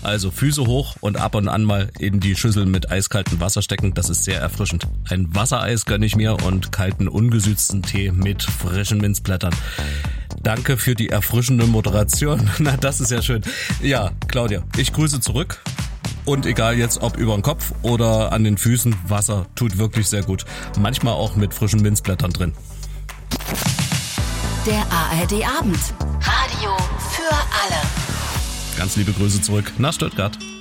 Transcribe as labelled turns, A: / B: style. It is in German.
A: Also Füße hoch und ab und an mal in die Schüssel mit eiskaltem Wasser stecken. Das ist sehr erfrischend. Ein Wassereis gönne ich mir und kalten, ungesüßten Tee mit frischen Minzblättern. Danke für die erfrischende Moderation. Na, das ist ja schön. Ja, Claudia, ich grüße zurück. Und egal jetzt, ob über den Kopf oder an den Füßen, Wasser tut wirklich sehr gut. Manchmal auch mit frischen Minzblättern drin.
B: Der ARD Abend. Radio für alle.
A: Ganz liebe Grüße zurück nach Stuttgart.